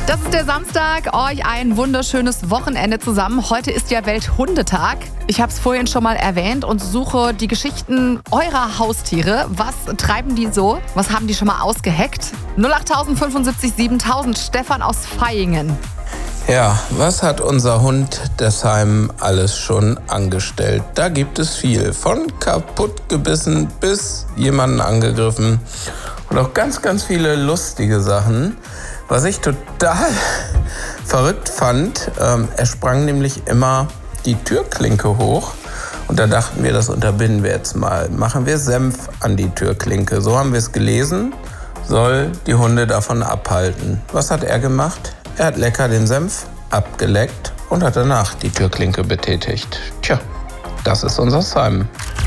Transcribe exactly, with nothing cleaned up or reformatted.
Das ist der Samstag. Euch ein wunderschönes Wochenende zusammen. Heute ist ja Welthundetag. Ich habe es vorhin schon mal erwähnt und suche die Geschichten eurer Haustiere. Was treiben die so? Was haben die schon mal ausgeheckt? null acht fünfundsiebzig siebentausend, Stefan aus Vaihingen. Ja, was hat unser Hund Desheim alles schon angestellt? Da gibt es viel. Von kaputt gebissen bis jemanden angegriffen. Und auch ganz, ganz viele lustige Sachen. Was ich total verrückt fand, ähm, er sprang nämlich immer die Türklinke hoch. Und da dachten wir, das unterbinden wir jetzt mal. Machen wir Senf an die Türklinke. So haben wir es gelesen, soll die Hunde davon abhalten. Was hat er gemacht? Er hat lecker den Senf abgeleckt und hat danach die Türklinke betätigt. Tja, das ist unser Simon.